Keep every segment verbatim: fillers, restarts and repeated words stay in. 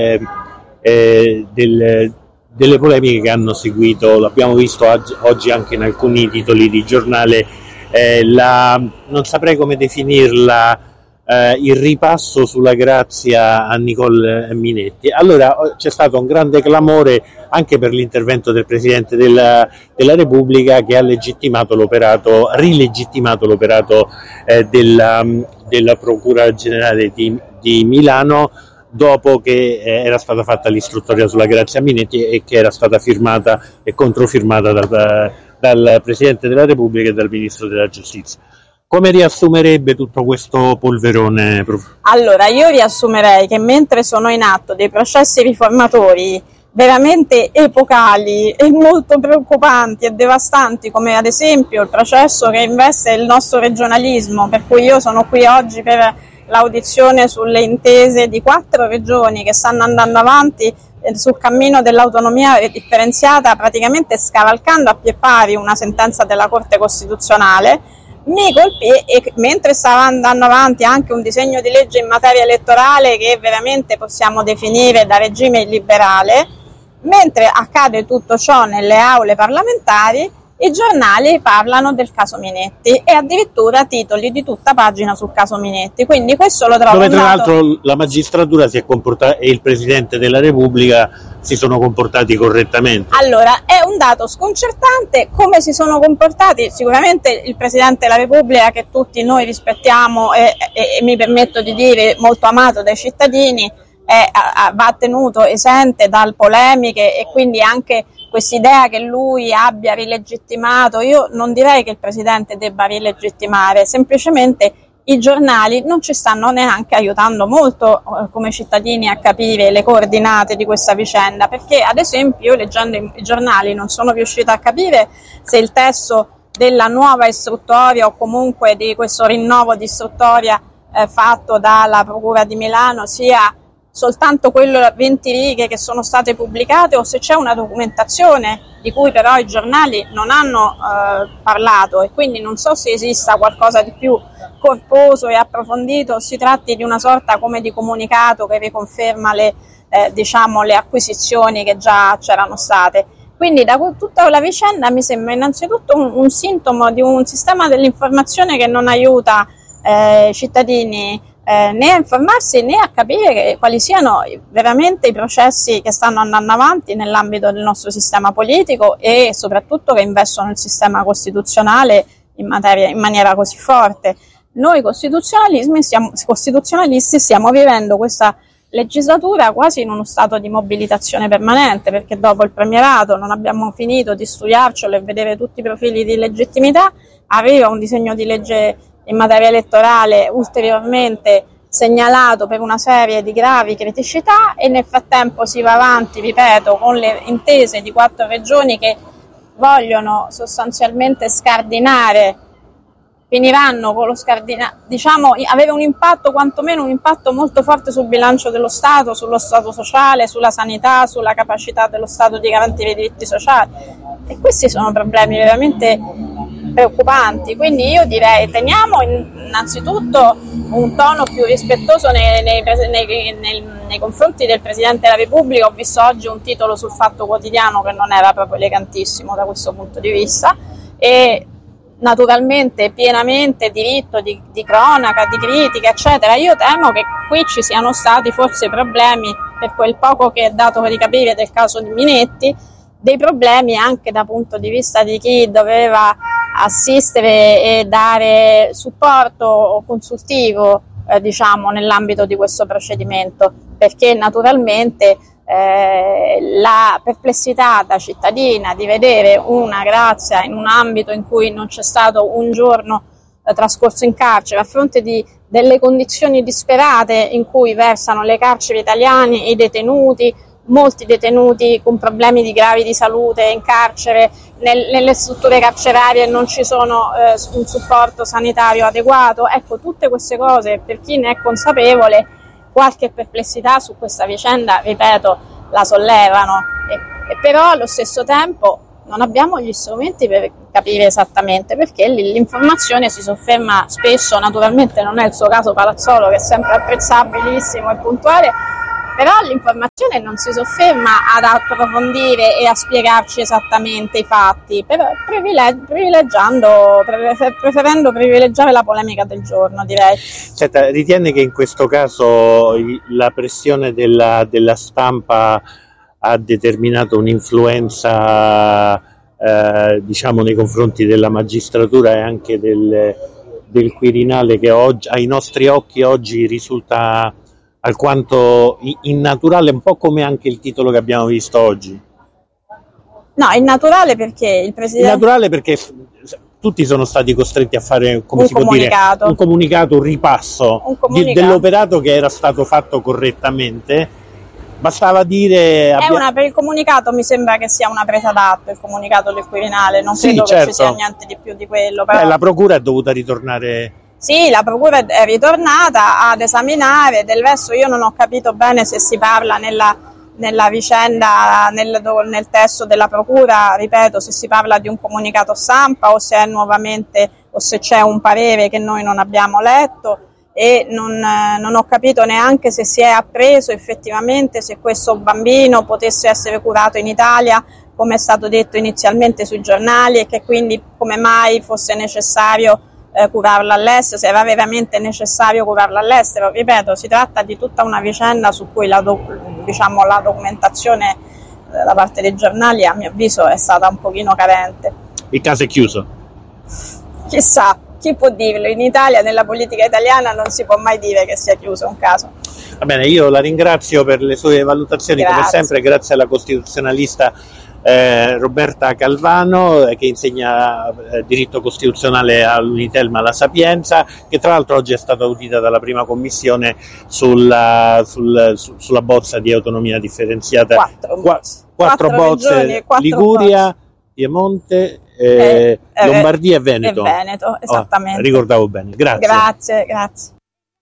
eh, eh, del, delle polemiche che hanno seguito, l'abbiamo visto oggi, oggi anche in alcuni titoli di giornale, eh, la, non saprei come definirla, eh, il ripasso sulla grazia a Nicole Minetti. Allora c'è stato un grande clamore anche per l'intervento del Presidente della, della Repubblica, che ha legittimato l'operato, rilegittimato l'operato eh, della, della Procura Generale di, di Milano, dopo che eh, era stata fatta l'istruttoria sulla grazia Minetti e che era stata firmata e controfirmata dal, dal Presidente della Repubblica e dal Ministro della Giustizia. Come riassumerebbe tutto questo polverone? Allora, io riassumerei che mentre sono in atto dei processi riformatori veramente epocali e molto preoccupanti e devastanti, come ad esempio il processo che investe il nostro regionalismo, per cui io sono qui oggi per l'audizione sulle intese di quattro regioni che stanno andando avanti sul cammino dell'autonomia differenziata, praticamente scavalcando a pie pari una sentenza della Corte Costituzionale. Mi colpì, e mentre stava andando avanti anche un disegno di legge in materia elettorale che veramente possiamo definire da regime illiberale, mentre accade tutto ciò nelle aule parlamentari, i giornali parlano del caso Minetti e addirittura titoli di tutta pagina sul caso Minetti, quindi questo lo trovo. Dove tra dato... l'altro la magistratura si è comportata e il Presidente della Repubblica si sono comportati correttamente. Allora, è un dato sconcertante come si sono comportati. Sicuramente il Presidente della Repubblica, che tutti noi rispettiamo e, e, e mi permetto di dire molto amato dai cittadini, è, a, va tenuto esente dal polemiche, e quindi anche quest'idea che lui abbia rilegittimato, io non direi che il Presidente debba rilegittimare, semplicemente i giornali non ci stanno neanche aiutando molto eh, come cittadini a capire le coordinate di questa vicenda, perché ad esempio io leggendo i, i giornali non sono riuscita a capire se il testo della nuova istruttoria o comunque di questo rinnovo di istruttoria eh, fatto dalla Procura di Milano sia soltanto quello a venti righe che sono state pubblicate, o se c'è una documentazione di cui però i giornali non hanno eh, parlato, e quindi non so se esista qualcosa di più corposo e approfondito, o si tratti di una sorta come di comunicato che riconferma le, eh, diciamo, le acquisizioni che già c'erano state. Quindi da tutta la vicenda mi sembra innanzitutto un, un sintomo di un sistema dell'informazione che non aiuta eh, i cittadini Eh, né a informarsi né a capire che, quali siano veramente i processi che stanno andando avanti nell'ambito del nostro sistema politico e soprattutto che investono il sistema costituzionale in, materia, in maniera così forte. Noi costituzionalisti stiamo, costituzionalisti stiamo vivendo questa legislatura quasi in uno stato di mobilitazione permanente, perché dopo il premierato non abbiamo finito di studiarcelo e vedere tutti i profili di legittimità, arriva un disegno di legge in materia elettorale ulteriormente segnalato per una serie di gravi criticità, e nel frattempo si va avanti, ripeto, con le intese di quattro regioni che vogliono sostanzialmente scardinare, finiranno con lo scardinare, diciamo, avere un impatto, quantomeno un impatto molto forte sul bilancio dello Stato, sullo Stato sociale, sulla sanità, sulla capacità dello Stato di garantire i diritti sociali. E questi sono problemi veramente preoccupanti, quindi io direi teniamo innanzitutto un tono più rispettoso nei, nei, nei, nei, nei confronti del Presidente della Repubblica. Ho visto oggi un titolo sul Fatto Quotidiano che non era proprio elegantissimo da questo punto di vista, e naturalmente pienamente diritto di, di cronaca, di critica eccetera. Io temo che qui ci siano stati forse problemi, per quel poco che è dato per capire del caso di Minetti, dei problemi anche da punto di vista di chi doveva assistere e dare supporto consultivo eh, diciamo nell'ambito di questo procedimento, perché naturalmente eh, la perplessità da cittadina di vedere una grazia in un ambito in cui non c'è stato un giorno eh, trascorso in carcere, a fronte di delle condizioni disperate in cui versano le carceri italiane, i detenuti, molti detenuti con problemi di gravi di salute in carcere, nel, nelle strutture carcerarie non ci sono eh, un supporto sanitario adeguato. Ecco, tutte queste cose, per chi ne è consapevole, qualche perplessità su questa vicenda, ripeto, la sollevano, e, e però allo stesso tempo non abbiamo gli strumenti per capire esattamente, perché l'informazione si sofferma spesso, naturalmente non è il suo caso Palazzolo, che è sempre apprezzabilissimo e puntuale, però l'informazione non si sofferma ad approfondire e a spiegarci esattamente i fatti, però privilegiando, preferendo privilegiare la polemica del giorno, direi. Senta, ritiene che in questo caso la pressione della, della stampa ha determinato un'influenza eh, diciamo nei confronti della magistratura e anche del, del Quirinale, che oggi, ai nostri occhi oggi risulta alquanto innaturale, un po' come anche il titolo che abbiamo visto oggi? No, innaturale perché il Presidente... Innaturale perché tutti sono stati costretti a fare, come un si può dire, un comunicato, un ripasso un comunicato. Di, dell'operato che era stato fatto correttamente. Bastava dire... È abbia... una, per il comunicato mi sembra che sia una presa d'atto, il comunicato del Quirinale, non sì, credo certo. che ci sia niente di più di quello. Però... Beh, la procura è dovuta ritornare... Sì, la procura è ritornata ad esaminare, del resto io non ho capito bene se si parla nella, nella vicenda, nel, nel testo della procura, ripeto, se si parla di un comunicato stampa o se è nuovamente, o se c'è un parere che noi non abbiamo letto, e non, non ho capito neanche se si è appreso effettivamente se questo bambino potesse essere curato in Italia, come è stato detto inizialmente sui giornali, e che quindi come mai fosse necessario Eh, curarlo all'estero, se era veramente necessario curarlo all'estero. Ripeto, si tratta di tutta una vicenda su cui la, doc- diciamo, la documentazione eh, da parte dei giornali, a mio avviso, è stata un pochino carente. Il caso è chiuso? Chissà, chi può dirlo? In Italia, nella politica italiana, non si può mai dire che sia chiuso un caso. Va bene, io la ringrazio per le sue valutazioni, grazie. Come sempre, grazie alla costituzionalista Eh, Roberta Calvano, eh, che insegna eh, diritto costituzionale all'Unitelma alla Sapienza, che tra l'altro oggi è stata audita dalla prima commissione sulla, sul, su, sulla bozza di autonomia differenziata. Quattro, Qua, quattro, quattro bozze, regioni, quattro Liguria, bozze. Piemonte, eh, eh, Lombardia e Veneto. E Veneto, esattamente. Oh, ricordavo bene, grazie. Grazie, grazie.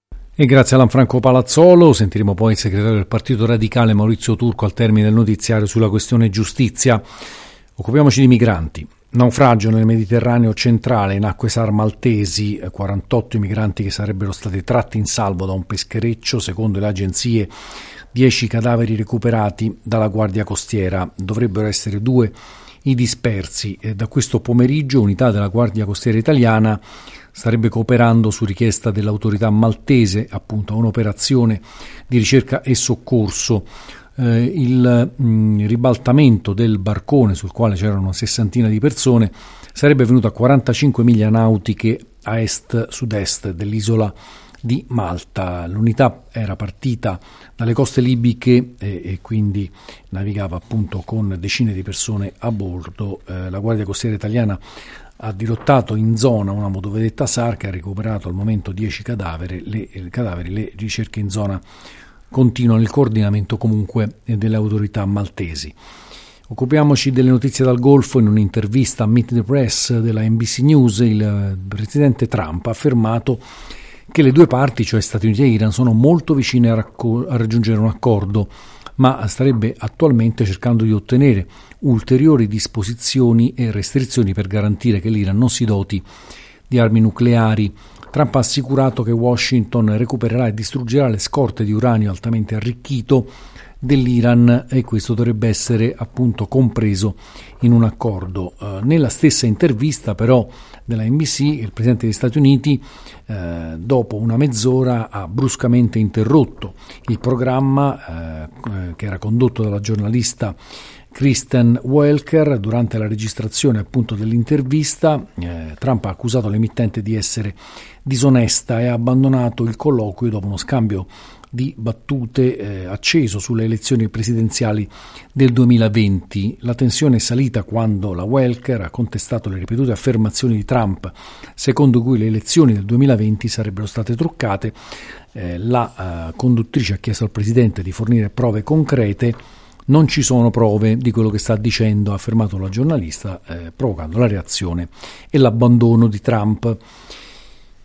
E grazie a Lanfranco Palazzolo. Sentiremo poi il segretario del Partito Radicale Maurizio Turco al termine del notiziario sulla questione giustizia. Occupiamoci di migranti. Naufragio nel Mediterraneo centrale in acque SAR maltesi, quarantotto i migranti che sarebbero stati tratti in salvo da un peschereccio, secondo le agenzie dieci cadaveri recuperati dalla Guardia Costiera, dovrebbero essere due i dispersi. E da questo pomeriggio unità della Guardia Costiera italiana starebbe cooperando su richiesta dell'autorità maltese appunto a un'operazione di ricerca e soccorso. Eh, il mh, ribaltamento del barcone sul quale c'erano una sessantina di persone sarebbe venuto a quarantacinque miglia nautiche a est-sud-est dell'isola di Malta. L'unità era partita dalle coste libiche e, e quindi navigava appunto con decine di persone a bordo. Eh, la Guardia Costiera italiana ha dirottato in zona una motovedetta SAR che ha recuperato al momento dieci cadaveri. Le, le, cadaveri, le ricerche in zona continuano, il coordinamento comunque delle autorità maltesi. Occupiamoci delle notizie dal Golfo. In un'intervista a Meet the Press della N B C News, il presidente Trump ha affermato che le due parti, cioè Stati Uniti e Iran, sono molto vicine a, racco- a raggiungere un accordo, ma starebbe attualmente cercando di ottenere ulteriori disposizioni e restrizioni per garantire che l'Iran non si doti di armi nucleari. Trump ha assicurato che Washington recupererà e distruggerà le scorte di uranio altamente arricchito dell'Iran e questo dovrebbe essere appunto compreso in un accordo. Eh, nella stessa intervista però della N B C il Presidente degli Stati Uniti eh, dopo una mezz'ora ha bruscamente interrotto il programma eh, che era condotto dalla giornalista Kristen Welker. Durante la registrazione appunto dell'intervista eh, Trump ha accusato l'emittente di essere disonesta e ha abbandonato il colloquio dopo uno scambio di battute eh, acceso sulle elezioni presidenziali del duemilaventi. La tensione è salita quando la Welker ha contestato le ripetute affermazioni di Trump secondo cui le elezioni del duemilaventi sarebbero state truccate. Eh, la eh, conduttrice ha chiesto al presidente di fornire prove concrete. Non ci sono prove di quello che sta dicendo, ha affermato la giornalista, eh, provocando la reazione e l'abbandono di Trump.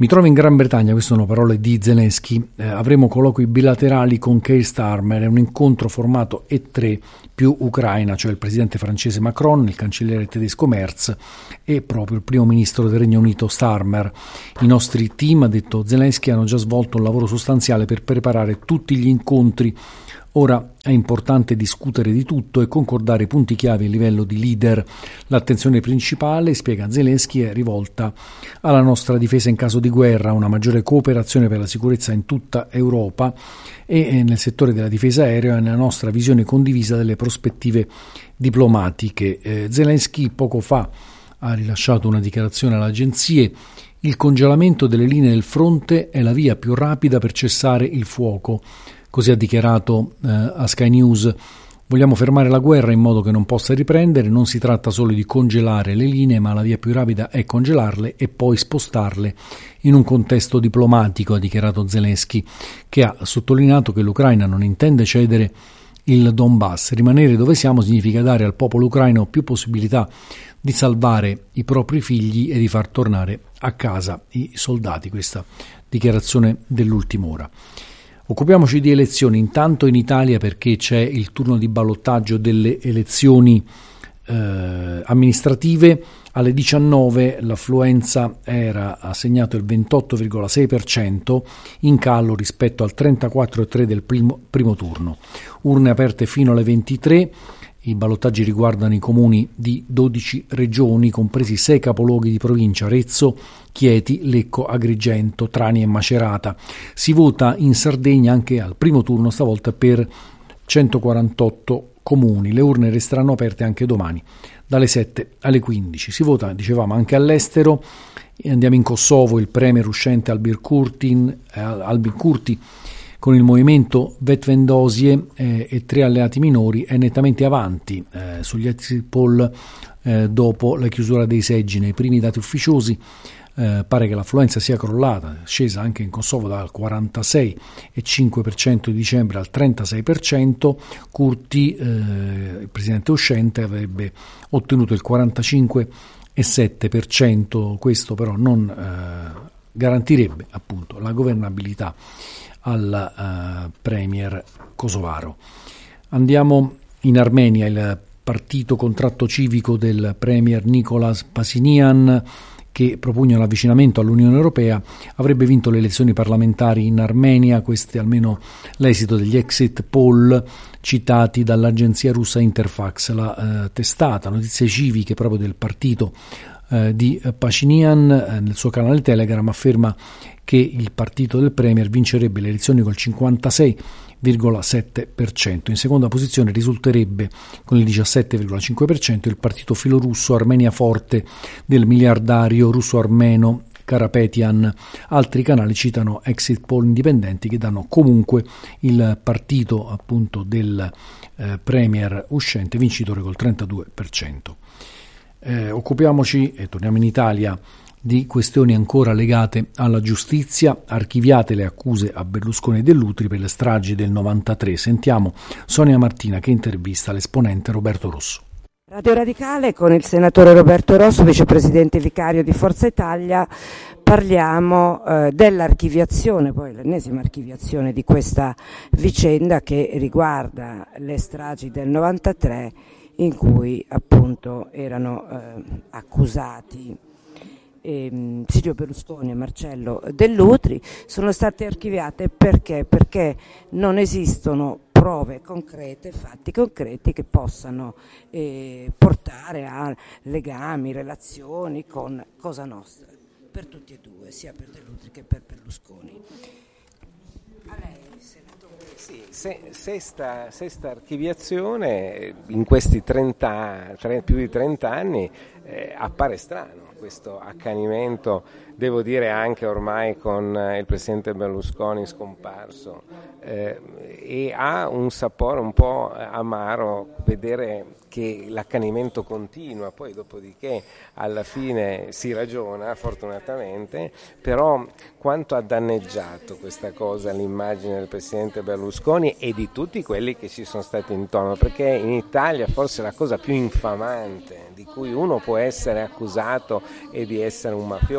Mi trovo in Gran Bretagna, queste sono parole di Zelensky, eh, avremo colloqui bilaterali con Keir Starmer, è un incontro formato E tre più Ucraina, cioè il presidente francese Macron, il cancelliere tedesco Merz e proprio il primo ministro del Regno Unito Starmer. I nostri team, ha detto Zelensky, hanno già svolto un lavoro sostanziale per preparare tutti gli incontri. Ora è importante discutere di tutto e concordare i punti chiave a livello di leader. L'attenzione principale, spiega Zelensky, è rivolta alla nostra difesa in caso di guerra, una maggiore cooperazione per la sicurezza in tutta Europa e nel settore della difesa aerea e nella nostra visione condivisa delle prospettive diplomatiche. Eh, Zelensky poco fa ha rilasciato una dichiarazione alle agenzie. Il congelamento delle linee del fronte è la via più rapida per cessare il fuoco. Così ha dichiarato eh, a Sky News. Vogliamo fermare la guerra in modo che non possa riprendere, non si tratta solo di congelare le linee, ma la via più rapida è congelarle e poi spostarle in un contesto diplomatico, ha dichiarato Zelensky, che ha sottolineato che l'Ucraina non intende cedere il Donbass. Rimanere dove siamo significa dare al popolo ucraino più possibilità di salvare i propri figli e di far tornare a casa i soldati. Questa dichiarazione dell'ultima ora. Occupiamoci di elezioni, intanto in Italia, perché c'è il turno di ballottaggio delle elezioni eh, amministrative. Alle diciannove l'affluenza era ha segnato il ventotto virgola sei per cento, in calo rispetto al trentaquattro virgola tre per cento del primo, primo turno. Urne aperte fino alle ventitré. I ballottaggi riguardano i comuni di dodici regioni, compresi sei capoluoghi di provincia: Arezzo, Chieti, Lecco, Agrigento, Trani e Macerata. Si vota in Sardegna anche al primo turno, stavolta per centoquarantotto comuni. Le urne resteranno aperte anche domani, dalle sette alle quindici. Si vota, dicevamo, anche all'estero. Andiamo in Kosovo. Il premier uscente Albin Kurti, eh, Albin Kurti con il movimento Vetvendosie eh, e tre alleati minori è nettamente avanti eh, sugli exit poll eh, dopo la chiusura dei seggi. Nei primi dati ufficiosi eh, pare che l'affluenza sia crollata, scesa anche in Kosovo dal quarantasei virgola cinque per cento di dicembre al trentasei per cento. Kurti, eh, il presidente uscente, avrebbe ottenuto il quarantacinque virgola sette per cento. Questo però non eh, garantirebbe appunto la governabilità al uh, premier kosovaro. Andiamo in Armenia. Il partito contratto civico del premier Nicolas Pashinyan, che propugna l'avvicinamento all'Unione Europea, avrebbe vinto le elezioni parlamentari in Armenia. Questo è almeno l'esito degli exit poll citati dall'agenzia russa Interfax. La uh, testata Notizie Civiche proprio del partito uh, di Pashinyan uh, nel suo canale Telegram afferma che il partito del premier vincerebbe le elezioni col cinquantasei virgola sette per cento. In seconda posizione risulterebbe con il diciassette virgola cinque per cento il partito filorusso Armenia Forte del miliardario russo-armeno Karapetyan. Altri canali citano exit poll indipendenti che danno comunque il partito appunto del eh, premier uscente vincitore col trentadue per cento. Eh, occupiamoci, e torniamo in Italia, di questioni ancora legate alla giustizia. Archiviate le accuse a Berlusconi e Dell'Utri per le stragi del novantatré. Sentiamo Sonia Martina che intervista l'esponente Roberto Rosso. Radio Radicale con il senatore Roberto Rosso, vicepresidente vicario di Forza Italia. Parliamo eh, dell'archiviazione, poi l'ennesima archiviazione di questa vicenda che riguarda le stragi del novantatré, in cui appunto erano eh, accusati Eh, Silvio Berlusconi e Marcello Dell'Utri. Sono state archiviate perché? Perché non esistono prove concrete, fatti concreti che possano eh, portare a legami, relazioni con Cosa Nostra, per tutti e due, sia per Dell'Utri che per Berlusconi. A lei, senatore. Sì, se, sesta, sesta archiviazione in questi trenta, più di trenta anni, eh, appare strano questo accanimento, devo dire anche ormai con il presidente Berlusconi scomparso, eh, e ha un sapore un po' amaro vedere che l'accanimento continua, poi dopodiché alla fine si ragiona fortunatamente, però quanto ha danneggiato questa cosa l'immagine del presidente Berlusconi e di tutti quelli che ci sono stati intorno, perché in Italia forse la cosa più infamante di cui uno può essere accusato è di essere un mafioso,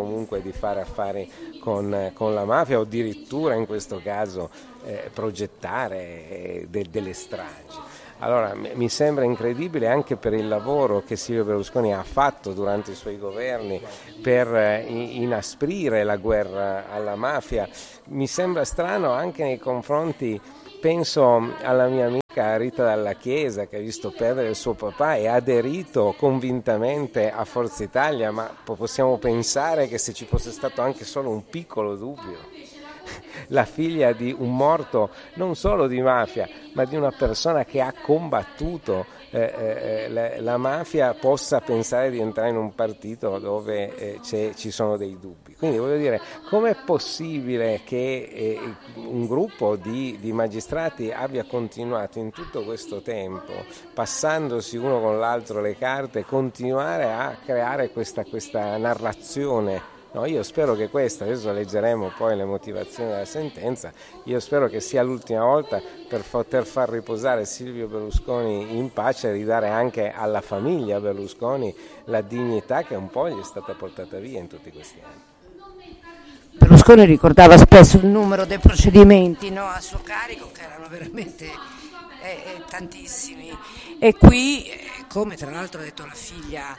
comunque di fare affari con, con la mafia o addirittura in questo caso eh, progettare eh, de, delle stragi. Allora mi sembra incredibile anche per il lavoro che Silvio Berlusconi ha fatto durante i suoi governi per inasprire la guerra alla mafia. Mi sembra strano anche nei confronti, penso alla mia amica Rita Dalla Chiesa, che ha visto perdere il suo papà e ha aderito convintamente a Forza Italia, ma possiamo pensare che se ci fosse stato anche solo un piccolo dubbio, la figlia di un morto non solo di mafia ma di una persona che ha combattuto eh, eh, la, la mafia, possa pensare di entrare in un partito dove eh, c'è, ci sono dei dubbi. Quindi voglio dire, com'è possibile che eh, un gruppo di, di magistrati abbia continuato in tutto questo tempo, passandosi uno con l'altro le carte, continuare a creare questa, questa narrazione? No, io spero che questa, adesso leggeremo poi le motivazioni della sentenza, io spero che sia l'ultima volta per poter far riposare Silvio Berlusconi in pace e ridare anche alla famiglia Berlusconi la dignità che un po' gli è stata portata via in tutti questi anni. Berlusconi ricordava spesso il numero dei procedimenti, no, a suo carico, che erano veramente eh, tantissimi, e qui, eh, come tra l'altro ha detto la figlia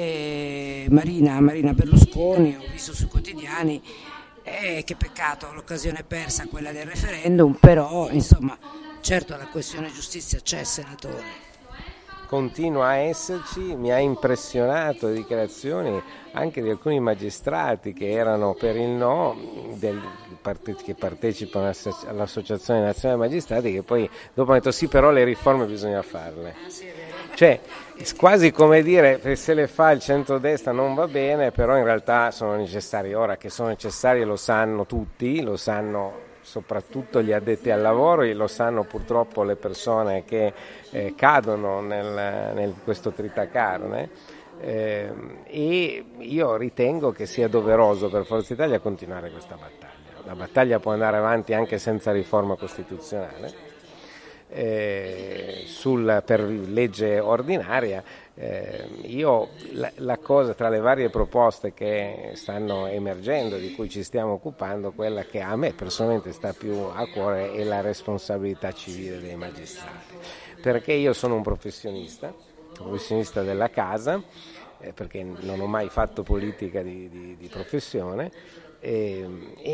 eh, Marina, Marina Berlusconi, ho visto sui quotidiani, eh, che peccato, l'occasione persa quella del referendum, però insomma certo la questione giustizia c'è, senatore. Continua a esserci, mi ha impressionato le dichiarazioni anche di alcuni magistrati che erano per il no, del, che partecipano all'Associazione Nazionale Magistrati, che poi dopo hanno detto sì, però le riforme bisogna farle. Cioè, quasi come dire, se le fa il centrodestra non va bene, però in realtà sono necessarie. Ora che sono necessarie lo sanno tutti, lo sanno soprattutto gli addetti al lavoro, e lo sanno purtroppo le persone che eh, cadono nel, nel questo tritacarne, eh, e io ritengo che sia doveroso per Forza Italia continuare questa battaglia. La battaglia può andare avanti anche senza riforma costituzionale. Eh, sul, per legge ordinaria, eh, io la, la cosa, tra le varie proposte che stanno emergendo, di cui ci stiamo occupando, quella che a me personalmente sta più a cuore è la responsabilità civile dei magistrati, perché io sono un professionista, un professionista della casa, eh, perché non ho mai fatto politica di, di, di professione, eh,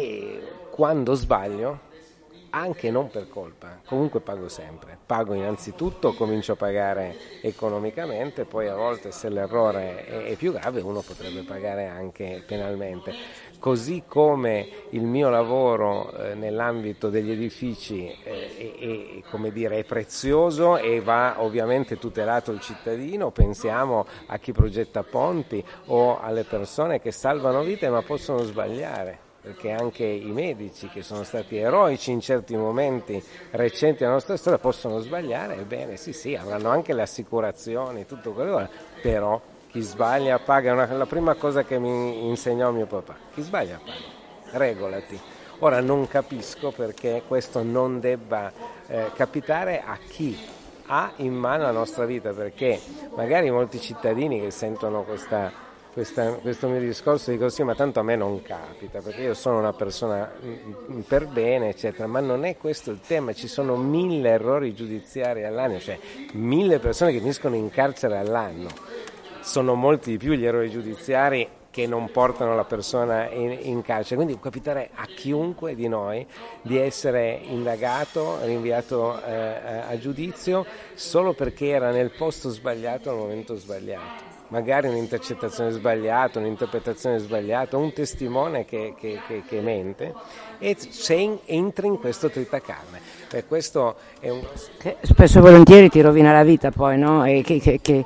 e quando sbaglio, anche non per colpa, comunque pago sempre. Pago innanzitutto, comincio a pagare economicamente, poi a volte se l'errore è, è più grave uno potrebbe pagare anche penalmente. Così come il mio lavoro eh, nell'ambito degli edifici eh, è, è, come dire, è prezioso e va ovviamente tutelato il cittadino, pensiamo a chi progetta ponti o alle persone che salvano vite ma possono sbagliare, perché anche i medici, che sono stati eroici in certi momenti recenti della nostra storia, possono sbagliare. Ebbene sì, sì, avranno anche le assicurazioni, tutto quello, però chi sbaglia paga. Una, la prima cosa che mi insegnò mio papà: chi sbaglia paga, regolati. Ora non capisco perché questo non debba eh, capitare a chi ha in mano la nostra vita, perché magari molti cittadini che sentono questa Questa, questo mio discorso dico sì, ma tanto a me non capita, perché io sono una persona per bene, eccetera, ma non è questo il tema. Ci sono mille errori giudiziari all'anno, cioè mille persone che finiscono in carcere all'anno. Sono molti di più gli errori giudiziari che non portano la persona in, in carcere, quindi può capitare a chiunque di noi di essere indagato, rinviato eh, a giudizio solo perché era nel posto sbagliato al momento sbagliato. Magari un'intercettazione sbagliata, un'interpretazione sbagliata, un testimone che, che, che, che mente, e se entri in questo tritacarne. Beh, questo è un... Che spesso e volentieri ti rovina la vita poi, no? E che, che, che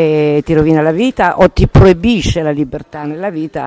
e ti rovina la vita o ti proibisce la libertà nella vita,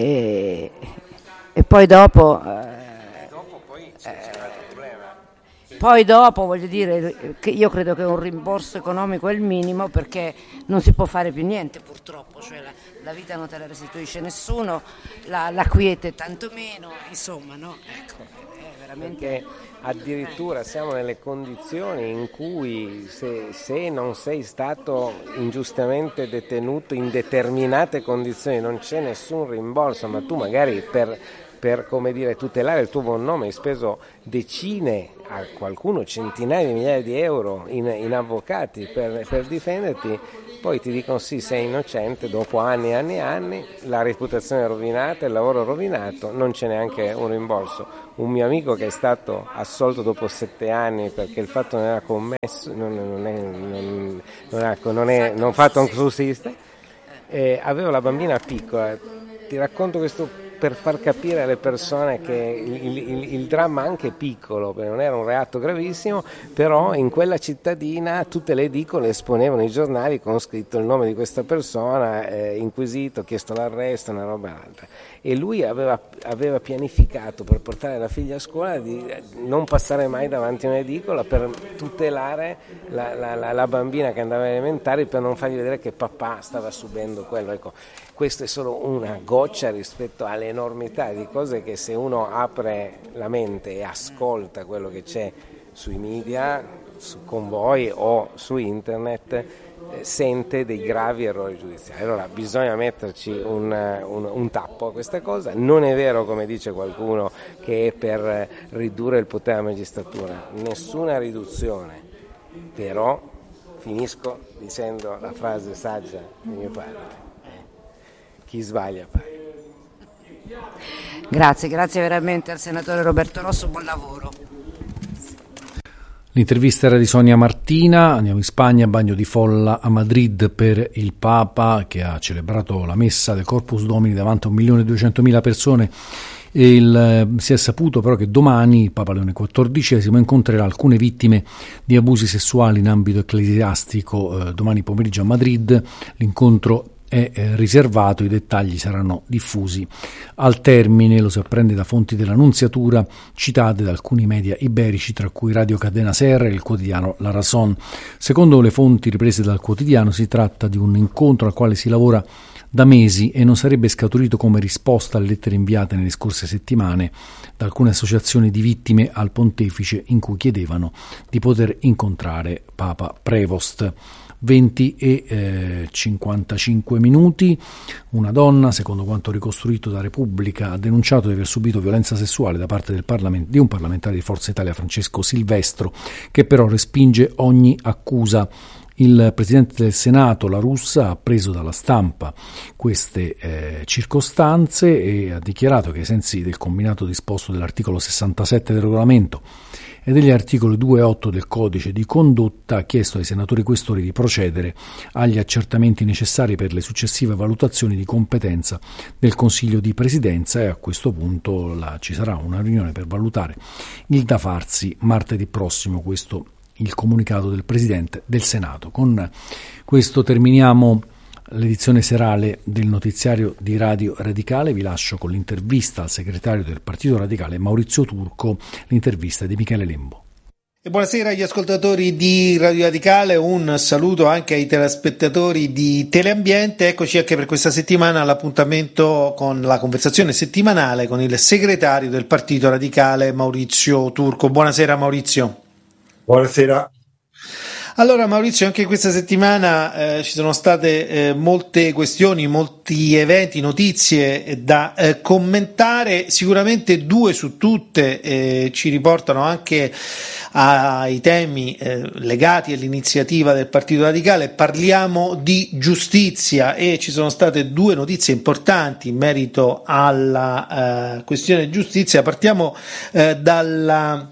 e, e poi dopo... E dopo poi c'è un altro problema. Poi dopo, voglio dire, che io credo che un rimborso economico è il minimo, perché non si può fare più niente purtroppo, cioè la, la vita non te la restituisce nessuno, la, la quiete tanto meno, insomma, no? Ecco, è veramente... Perché addirittura siamo nelle condizioni in cui se, se non sei stato ingiustamente detenuto in determinate condizioni non c'è nessun rimborso, ma tu magari per... per come dire, tutelare il tuo buon nome hai speso decine, a qualcuno centinaia di migliaia di euro in, in avvocati per, per difenderti, poi ti dicono sì, sei innocente, dopo anni e anni e anni, la reputazione è rovinata, il lavoro è rovinato, non c'è neanche un rimborso. Un mio amico che è stato assolto dopo sette anni perché il fatto non era commesso, non, non è, non, non, è, non, è, non fatto un sussiste, eh, aveva la bambina piccola. Ti racconto questo per far capire alle persone che il, il, il dramma anche piccolo, perché non era un reato gravissimo, però in quella cittadina tutte le edicole esponevano i giornali con scritto il nome di questa persona, eh, inquisito, chiesto l'arresto, una roba altra. E lui aveva, aveva pianificato per portare la figlia a scuola di non passare mai davanti a un'edicola per tutelare la, la, la, la bambina che andava alle elementari, per non fargli vedere che papà stava subendo quello. Ecco, questo è solo una goccia rispetto all'enormità di cose che, se uno apre la mente e ascolta quello che c'è sui media, su, con voi o su internet, eh, sente dei gravi errori giudiziari. Allora bisogna metterci un, un, un tappo a questa cosa. Non è vero, come dice qualcuno, che è per ridurre il potere della magistratura, nessuna riduzione, però finisco dicendo la frase saggia di mio padre: chi sbaglia paga. Grazie, grazie veramente al senatore Roberto Rosso, buon lavoro. L'intervista era di Sonia Martina. Andiamo in Spagna, bagno di folla a Madrid per il Papa, che ha celebrato la messa del Corpus Domini davanti a un milione e duecentomila persone. E il, si è saputo però che domani il Papa Leone quattordicesimo incontrerà alcune vittime di abusi sessuali in ambito ecclesiastico eh, domani pomeriggio a Madrid. L'incontro è eh, riservato, i dettagli saranno diffusi al termine, lo si apprende da fonti della Nunziatura citate da alcuni media iberici, tra cui Radio Cadena Ser e il quotidiano La Razón. Secondo le fonti riprese dal quotidiano si tratta di un incontro al quale si lavora da mesi e non sarebbe scaturito come risposta alle lettere inviate nelle scorse settimane da alcune associazioni di vittime al pontefice, in cui chiedevano di poter incontrare Papa Prevost. venti e cinquantacinque minuti. Una donna, secondo quanto ricostruito da Repubblica, ha denunciato di aver subito violenza sessuale da parte del Parlamento, di un parlamentare di Forza Italia, Francesco Silvestro, che però respinge ogni accusa. Il Presidente del Senato, La Russa, ha preso dalla stampa queste eh, circostanze e ha dichiarato che, ai sensi del combinato disposto dell'articolo sessantasette del regolamento e degli articoli due e otto del codice di condotta, ha chiesto ai senatori questori di procedere agli accertamenti necessari per le successive valutazioni di competenza del Consiglio di Presidenza, e a questo punto la, ci sarà una riunione per valutare il da farsi martedì prossimo. Questo il comunicato del Presidente del Senato. Con questo terminiamo l'edizione serale del notiziario di Radio Radicale. Vi lascio con l'intervista al segretario del Partito Radicale, Maurizio Turco, l'intervista di Michele Lembo. E buonasera agli ascoltatori di Radio Radicale, un saluto anche ai telespettatori di Teleambiente. Eccoci anche per questa settimana all'appuntamento con la conversazione settimanale con il segretario del Partito Radicale, Maurizio Turco. Buonasera Maurizio. Buonasera. Allora Maurizio, anche questa settimana eh, ci sono state eh, molte questioni, molti eventi, notizie da eh, commentare. Sicuramente due su tutte eh, ci riportano anche ai temi eh, legati all'iniziativa del Partito Radicale. Parliamo di giustizia e ci sono state due notizie importanti in merito alla eh, questione giustizia. Partiamo eh, dalla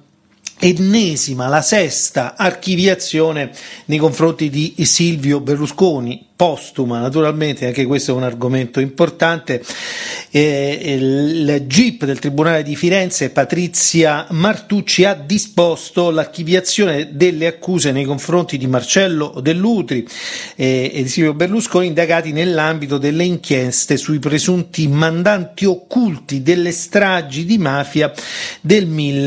ennesima, la sesta archiviazione nei confronti di Silvio Berlusconi. postuma, naturalmente, anche questo è un argomento importante. Eh, il G I P del Tribunale di Firenze, Patrizia Martucci, ha disposto l'archiviazione delle accuse nei confronti di Marcello Dell'Utri eh, e di Silvio Berlusconi, indagati nell'ambito delle inchieste sui presunti mandanti occulti delle stragi di mafia del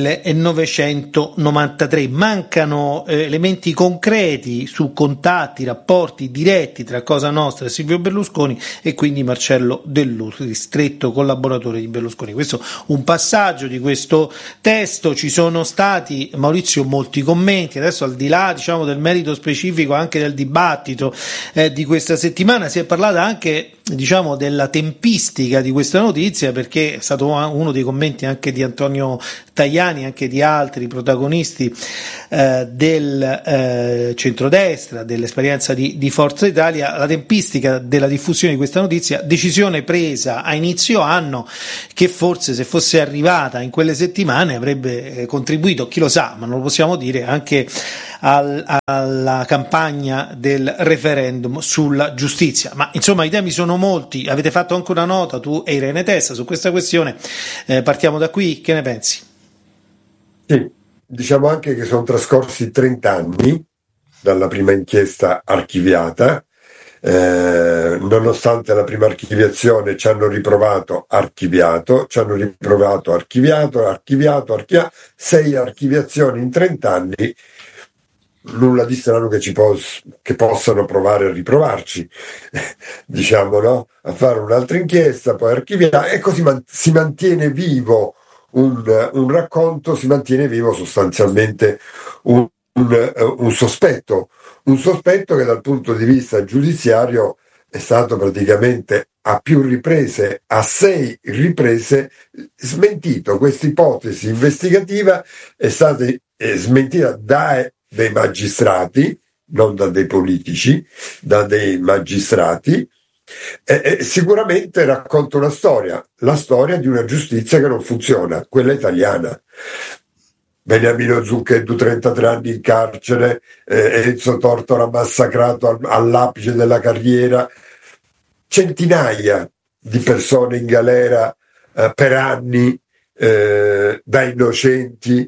millenovecentonovantatré. Mancano eh, elementi concreti su contatti, rapporti diretti tra Cosa Nostra e Silvio Berlusconi e quindi Marcello Dell'Utri, stretto collaboratore di Berlusconi. Questo un passaggio di questo testo. Ci sono stati, Maurizio, molti commenti. Adesso, al di là, diciamo, del merito specifico anche del dibattito eh, di questa settimana, si è parlato anche, diciamo, della tempistica di questa notizia, perché è stato uno dei commenti anche di Antonio Tajani, anche di altri protagonisti eh, del eh, centrodestra, dell'esperienza di, di Forza Italia, la tempistica della diffusione di questa notizia, decisione presa a inizio anno che forse, se fosse arrivata in quelle settimane, avrebbe eh, contribuito, chi lo sa, ma non lo possiamo dire, anche al, alla campagna del referendum sulla giustizia. Ma insomma, i temi sono molti. Avete fatto anche una nota, tu e Irene Tessa, su questa questione. Eh, partiamo da qui, che ne pensi? Sì, diciamo anche che sono trascorsi trenta anni dalla prima inchiesta archiviata. Eh, nonostante la prima archiviazione, ci hanno riprovato, archiviato, ci hanno riprovato, archiviato, archiviato, archiviato, sei archiviazioni in trenta anni. Nulla di strano che, ci pos- che possano provare a riprovarci, diciamo, no? A fare un'altra inchiesta, poi archiviare, e così man- si mantiene vivo un, un racconto, si mantiene vivo sostanzialmente un, un, un sospetto, un sospetto che dal punto di vista giudiziario è stato praticamente a più riprese, a sei riprese, smentito. Questa ipotesi investigativa è stata eh, smentita da dei magistrati, non da dei politici, da dei magistrati, e, e sicuramente racconta una storia, la storia di una giustizia che non funziona, quella italiana. Beniamino Zucchetto, trentatré anni in carcere, eh, Enzo Tortora massacrato al, all'apice della carriera, centinaia di persone in galera eh, per anni eh, da innocenti,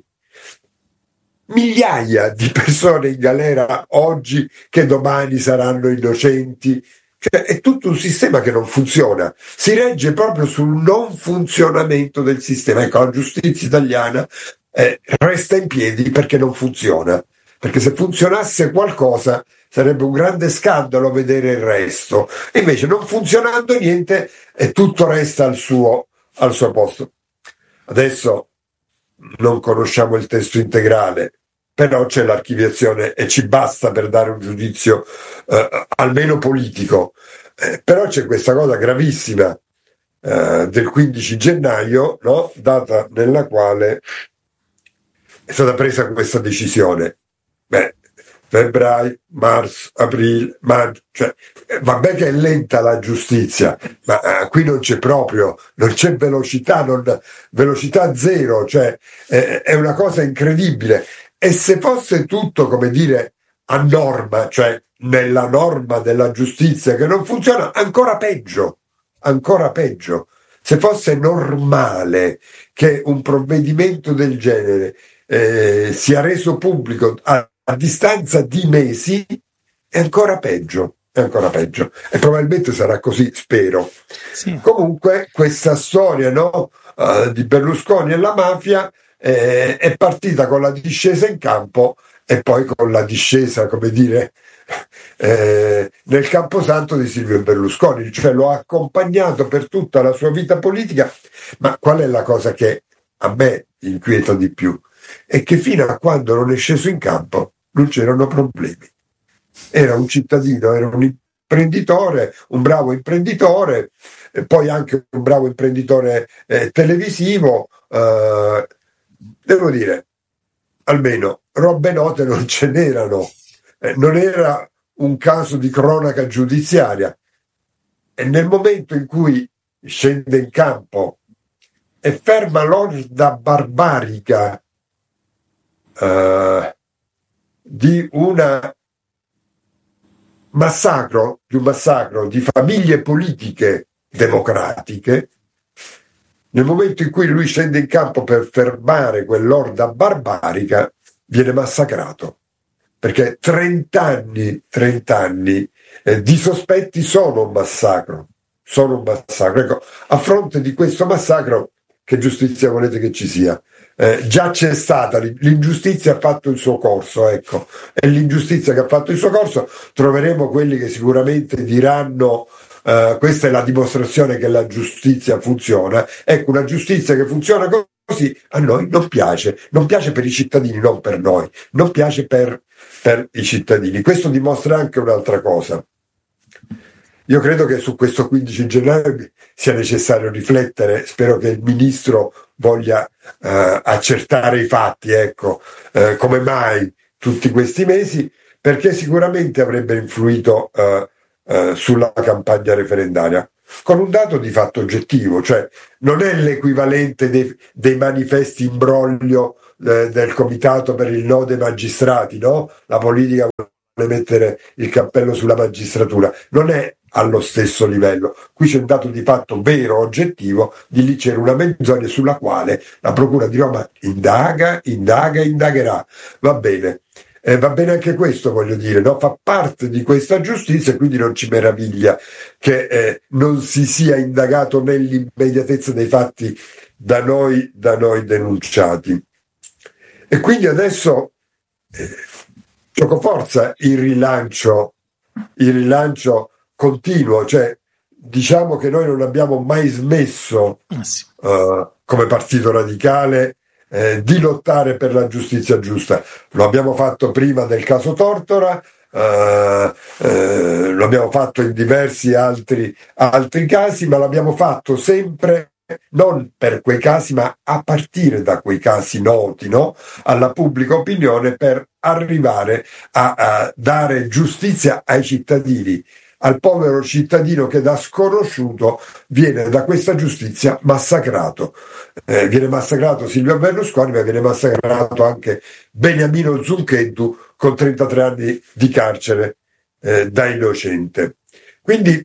migliaia di persone in galera oggi che domani saranno innocenti. Cioè, è tutto un sistema che non funziona, si regge proprio sul non funzionamento del sistema. Ecco, la giustizia italiana eh, resta in piedi perché non funziona, perché se funzionasse qualcosa sarebbe un grande scandalo vedere il resto. Invece, non funzionando niente, e tutto resta al suo, al suo posto. Adesso non conosciamo il testo integrale, però c'è l'archiviazione e ci basta per dare un giudizio eh, almeno politico. Eh, però c'è questa cosa gravissima eh, del quindici gennaio, no? Data nella quale è stata presa questa decisione. Beh, febbraio, marzo, aprile, maggio, cioè, eh, vabbè che è lenta la giustizia, ma eh, qui non c'è proprio, non c'è velocità, non, velocità zero, cioè eh, è una cosa incredibile. E se fosse tutto, come dire, a norma, cioè nella norma della giustizia che non funziona, ancora peggio, ancora peggio. Se fosse normale che un provvedimento del genere eh, sia reso pubblico a, a distanza di mesi, è ancora peggio, è ancora peggio. E probabilmente sarà così, spero. Sì. Comunque questa storia, no, uh, di Berlusconi e la mafia Eh, è partita con la discesa in campo e poi con la discesa, come dire, eh, nel camposanto di Silvio Berlusconi, cioè lo ha accompagnato per tutta la sua vita politica. Ma qual è la cosa che a me inquieta di più? È che fino a quando non è sceso in campo non c'erano problemi. Era un cittadino, era un imprenditore, un bravo imprenditore, e poi anche un bravo imprenditore eh, televisivo. eh, Devo dire, almeno robe note non ce n'erano, eh, non era un caso di cronaca giudiziaria. E nel momento in cui scende in campo e ferma l'orda barbarica eh, di una massacro, di un massacro di famiglie politiche democratiche, nel momento in cui lui scende in campo per fermare quell'orda barbarica, viene massacrato. Perché trent'anni, trent'anni eh, di sospetti sono un massacro. Sono un massacro. Ecco, a fronte di questo massacro, che giustizia volete che ci sia? Eh, già c'è stata, l'ingiustizia ha fatto il suo corso, ecco, e l'ingiustizia che ha fatto il suo corso troveremo quelli che sicuramente diranno uh, questa è la dimostrazione che la giustizia funziona. Ecco, una giustizia che funziona così a noi non piace, non piace per i cittadini, non per noi, non piace per, per i cittadini. Questo dimostra anche un'altra cosa. Io credo che su questo quindici gennaio sia necessario riflettere, spero che il ministro voglia eh, accertare i fatti, ecco, eh, come mai tutti questi mesi, perché sicuramente avrebbe influito eh, eh, sulla campagna referendaria, con un dato di fatto oggettivo, cioè non è l'equivalente dei, dei manifesti imbroglio eh, del comitato per il no dei magistrati, no? La politica vuole mettere il cappello sulla magistratura, non è allo stesso livello. Qui c'è un dato di fatto vero, oggettivo, di lì c'era una menzogna sulla quale la Procura di Roma indaga, indaga, indagherà. Va bene. Eh, va bene anche questo, voglio dire, no? Fa parte di questa giustizia e quindi non ci meraviglia che eh, non si sia indagato nell'immediatezza dei fatti da noi, da noi denunciati. E quindi adesso eh, giocoforza il rilancio, il rilancio continuo, cioè diciamo che noi non abbiamo mai smesso uh, come Partito Radicale eh, di lottare per la giustizia giusta. Lo abbiamo fatto prima del caso Tortora, uh, uh, lo abbiamo fatto in diversi altri, altri casi, ma l'abbiamo fatto sempre non per quei casi, ma a partire da quei casi noti, no? Alla pubblica opinione, per arrivare a, a dare giustizia ai cittadini, al povero cittadino che da sconosciuto viene da questa giustizia massacrato. Eh, viene massacrato Silvio Berlusconi, ma viene massacrato anche Beniamino Zuncheddu con trentatré anni di carcere eh, da innocente. Quindi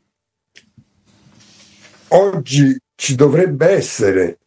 oggi ci dovrebbe essere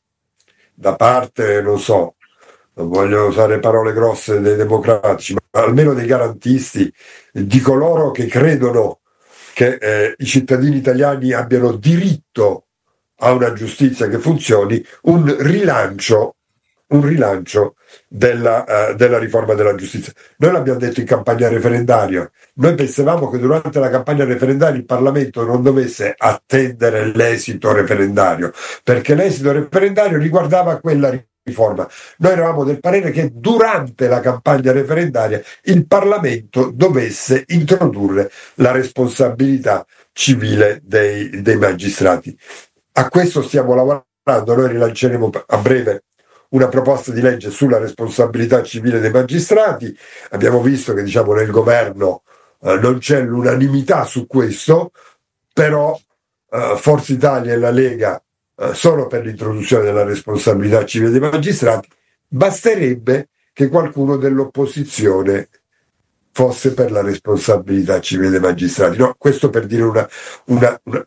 da parte, non so, non voglio usare parole grosse, dei democratici, ma almeno dei garantisti, di coloro che credono che eh, i cittadini italiani abbiano diritto a una giustizia che funzioni, un rilancio, un rilancio della, uh, della riforma della giustizia. Noi l'abbiamo detto in campagna referendaria, noi pensavamo che durante la campagna referendaria il Parlamento non dovesse attendere l'esito referendario, perché l'esito referendario riguardava quella riforma. Noi eravamo del parere che durante la campagna referendaria il Parlamento dovesse introdurre la responsabilità civile dei, dei magistrati. A questo stiamo lavorando, noi rilanceremo a breve una proposta di legge sulla responsabilità civile dei magistrati. Abbiamo visto che, diciamo, nel governo eh, non c'è l'unanimità su questo, però eh, Forza Italia e la Lega eh, sono per l'introduzione della responsabilità civile dei magistrati. Basterebbe che qualcuno dell'opposizione fosse per la responsabilità civile dei magistrati. No, questo per dire una, una, una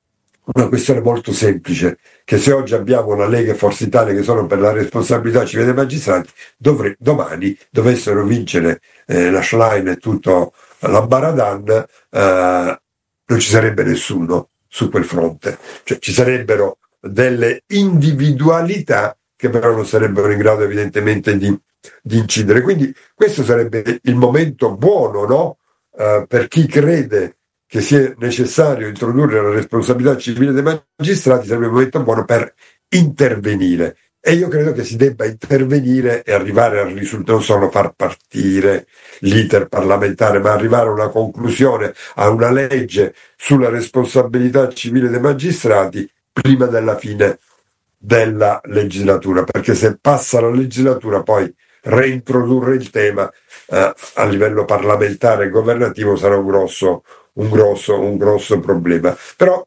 Una questione molto semplice, che se oggi abbiamo la Lega e Forza Italia che sono per la responsabilità civile dei magistrati, dovre, domani dovessero vincere eh, la Schlein e tutto l'ambaradan, eh, non ci sarebbe nessuno su quel fronte. Cioè ci sarebbero delle individualità che però non sarebbero in grado evidentemente di, di incidere. Quindi questo sarebbe il momento buono, no? Eh, per chi crede che sia necessario introdurre la responsabilità civile dei magistrati, sarebbe il momento buono per intervenire. E io credo che si debba intervenire e arrivare al risultato, non solo far partire l'iter parlamentare, ma arrivare a una conclusione, a una legge sulla responsabilità civile dei magistrati prima della fine della legislatura, perché se passa la legislatura poi reintrodurre il tema eh, a livello parlamentare e governativo sarà un grosso un grosso, un grosso problema. Però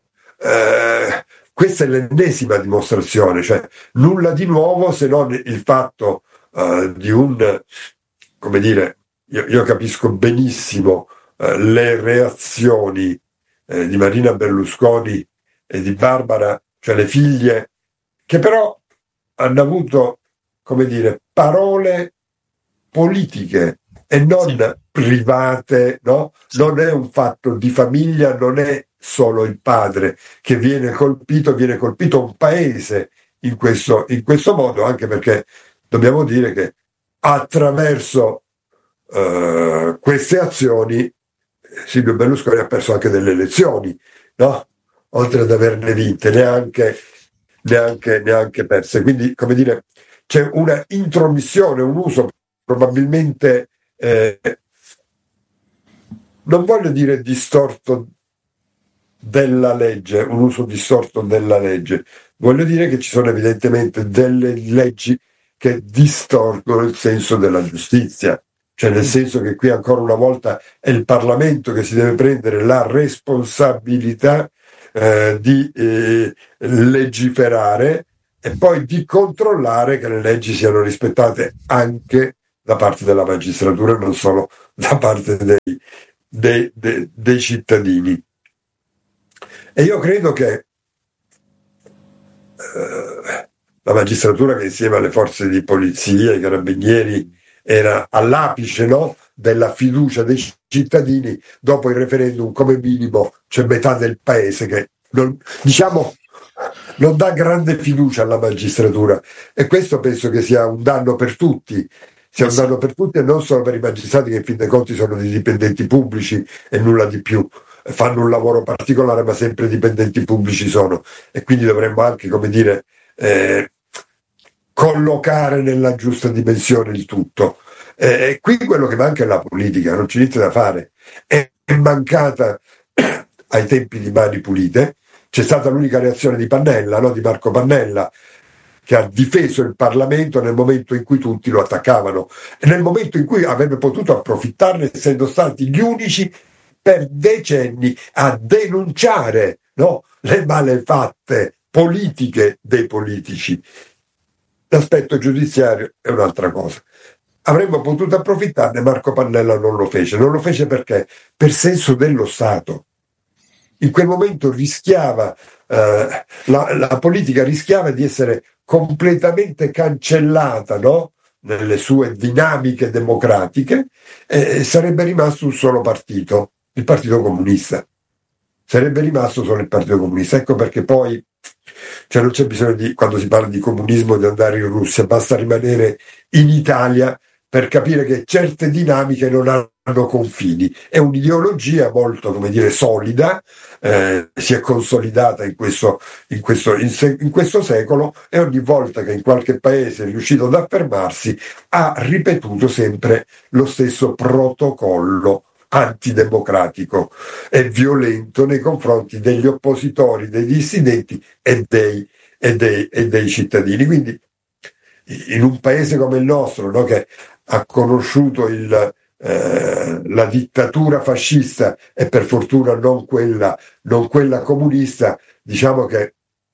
eh, questa è l'ennesima dimostrazione, cioè nulla di nuovo se non il fatto eh, di un, come dire, io, io capisco benissimo eh, le reazioni eh, di Marina Berlusconi e di Barbara, cioè le figlie, che però hanno avuto, come dire, parole politiche e non sì. private, no? Sì. Non è un fatto di famiglia, non è solo il padre che viene colpito, viene colpito un paese in questo, in questo modo, anche perché dobbiamo dire che attraverso uh, queste azioni Silvio Berlusconi ha perso anche delle elezioni, no? Oltre ad averne vinte, neanche, neanche, neanche perse. Quindi, come dire, c'è una intromissione, un uso probabilmente, eh, non voglio dire distorto della legge, un uso distorto della legge, voglio dire che ci sono evidentemente delle leggi che distorcono il senso della giustizia, cioè nel senso che qui ancora una volta è il Parlamento che si deve prendere la responsabilità eh, di eh, legiferare e poi di controllare che le leggi siano rispettate anche da parte della magistratura e non solo da parte dei, dei, dei, dei cittadini. E io credo che eh, la magistratura, che insieme alle forze di polizia, i carabinieri, era all'apice, no, della fiducia dei cittadini, dopo il referendum come minimo c'è metà del paese che non, diciamo, non dà grande fiducia alla magistratura, e questo penso che sia un danno per tutti, sia un danno per tutti e non solo per i magistrati, che in fin dei conti sono dei dipendenti pubblici e nulla di più, fanno un lavoro particolare ma sempre dipendenti pubblici sono, e quindi dovremmo anche, come dire, eh, collocare nella giusta dimensione il tutto. E eh, qui quello che manca è la politica, non c'è niente da fare, è mancata ai tempi di Mani Pulite. C'è stata l'unica reazione di Pannella, no? Di Marco Pannella, che ha difeso il Parlamento nel momento in cui tutti lo attaccavano e nel momento in cui avrebbe potuto approfittarne, essendo stati gli unici per decenni a denunciare, no? Le malefatte politiche dei politici. L'aspetto giudiziario è un'altra cosa. Avremmo potuto approfittarne, Marco Pannella non lo fece. Non lo fece perché? Per senso dello Stato. In quel momento rischiava, eh, la, la politica rischiava di essere completamente cancellata, no? Nelle sue dinamiche democratiche, e sarebbe rimasto un solo partito, il Partito Comunista. Sarebbe rimasto solo il Partito Comunista. Ecco perché poi, cioè non c'è bisogno di, quando si parla di comunismo, di andare in Russia, basta rimanere in Italia per capire che certe dinamiche non hanno confini. È un'ideologia molto, come dire, solida, eh, si è consolidata in questo, in, questo, in, se, in questo secolo, e ogni volta che in qualche paese è riuscito ad affermarsi ha ripetuto sempre lo stesso protocollo antidemocratico e violento nei confronti degli oppositori, dei dissidenti e dei, e dei, e dei cittadini. Quindi in un paese come il nostro, no, che ha conosciuto il, eh, la dittatura fascista e per fortuna non quella, non quella comunista, diciamo che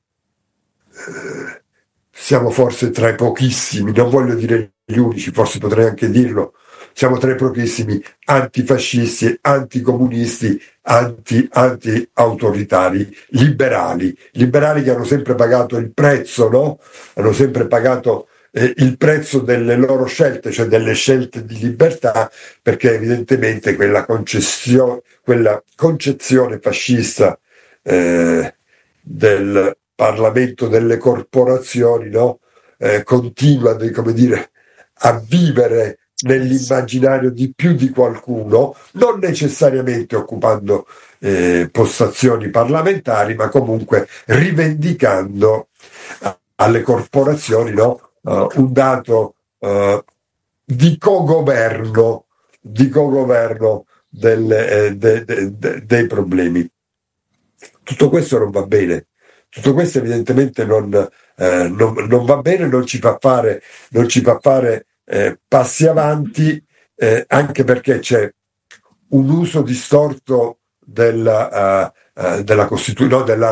eh, siamo forse tra i pochissimi, non voglio dire gli unici, forse potrei anche dirlo, siamo tra i pochissimi antifascisti, anticomunisti, anti, anti-autoritari, liberali, liberali che hanno sempre pagato il prezzo, no? Hanno sempre pagato eh, il prezzo delle loro scelte, cioè delle scelte di libertà, perché evidentemente quella concessione, quella concezione fascista eh, del Parlamento delle corporazioni, no? Eh, continua, come dire, a vivere nell'immaginario di più di qualcuno, non necessariamente occupando eh, postazioni parlamentari, ma comunque rivendicando uh, alle corporazioni, no? uh, un dato uh, di cogoverno, di cogoverno delle, eh, de, de, de, dei problemi. Tutto questo non va bene. Tutto questo evidentemente non, eh, non, non va bene, non ci fa fare, non ci fa fare eh, passi avanti, eh, anche perché c'è un uso distorto della, uh, uh, della, Costitu- no, della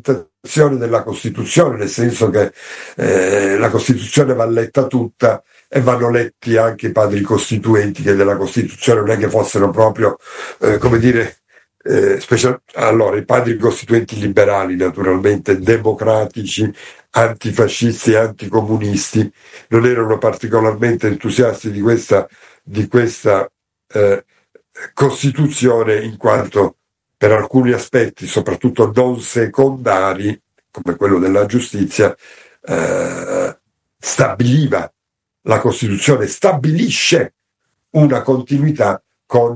rappresentazione della Costituzione, nel senso che eh, la Costituzione va letta tutta e vanno letti anche i padri costituenti, che della Costituzione non è che fossero proprio, eh, come dire, eh, special... allora i padri costituenti liberali, naturalmente democratici, antifascisti e anticomunisti, non erano particolarmente entusiasti di questa, di questa eh, Costituzione, in quanto per alcuni aspetti, soprattutto non secondari, come quello della giustizia, eh, stabiliva, la Costituzione stabilisce una continuità con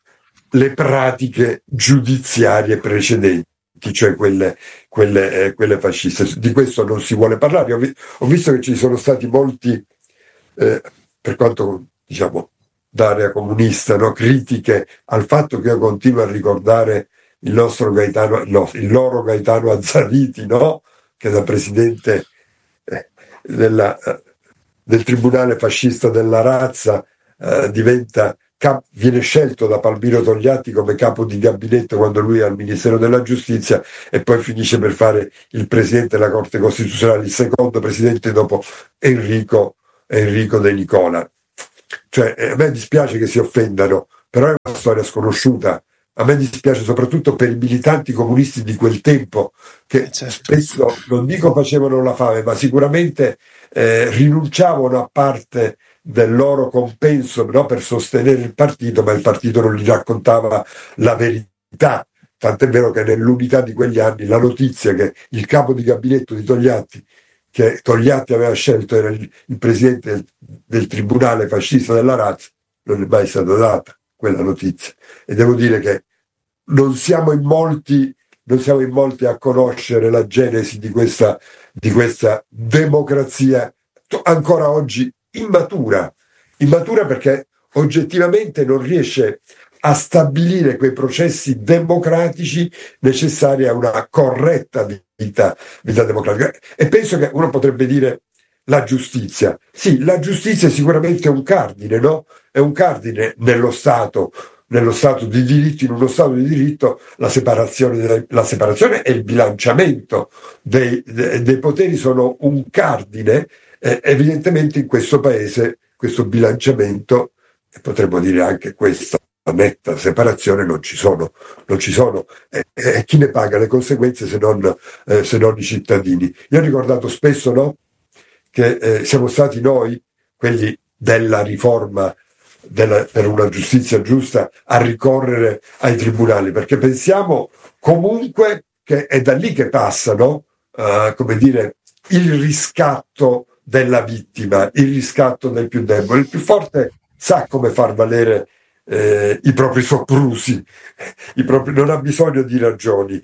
le pratiche giudiziarie precedenti, cioè quelle, quelle, eh, quelle fasciste. Di questo non si vuole parlare. Ho, vi- ho visto che ci sono stati molti, eh, per quanto diciamo d'area comunista, no, critiche al fatto che io continuo a ricordare il nostro Gaetano, no, il loro Gaetano Azzariti, no, che da presidente eh, della, eh, del tribunale fascista della razza eh, diventa cap- viene scelto da Palmiro Togliatti come capo di gabinetto quando lui è al Ministero della Giustizia, e poi finisce per fare il presidente della Corte Costituzionale, il secondo presidente dopo Enrico, Enrico De Nicola. Cioè, a me dispiace che si offendano, però è una storia sconosciuta. A me dispiace soprattutto per i militanti comunisti di quel tempo, che spesso, non dico facevano la fame, ma sicuramente eh, rinunciavano a parte del loro compenso, no, per sostenere il partito, ma il partito non gli raccontava la verità. Tant'è vero che nell'unità di quegli anni la notizia che il capo di gabinetto di Togliatti, che Togliatti aveva scelto, era il, il presidente del, del tribunale fascista della razza, non è mai stata data quella notizia. E devo dire che non siamo in molti, non siamo in molti a conoscere la genesi di questa, di questa democrazia ancora oggi immatura, immatura perché oggettivamente non riesce a stabilire quei processi democratici necessari a una corretta vita, vita democratica. E penso che uno potrebbe dire la giustizia. Sì, la giustizia è sicuramente un cardine, no? È un cardine nello Stato, nello Stato di diritto. In uno Stato di diritto la separazione, la separazione e il bilanciamento dei, dei poteri sono un cardine. Eh, evidentemente in questo paese questo bilanciamento, e potremmo dire anche questa netta separazione, non ci sono, non ci sono. E eh, eh, chi ne paga le conseguenze se non, eh, se non i cittadini? Io ho ricordato spesso, no, che eh, siamo stati noi, quelli della riforma della, per una giustizia giusta, a ricorrere ai tribunali, perché pensiamo comunque che è da lì che passa, no? Uh, come dire, il riscatto della vittima, il riscatto del più debole. Il più forte sa come far valere eh, i propri soprusi, i propri, non ha bisogno di ragioni,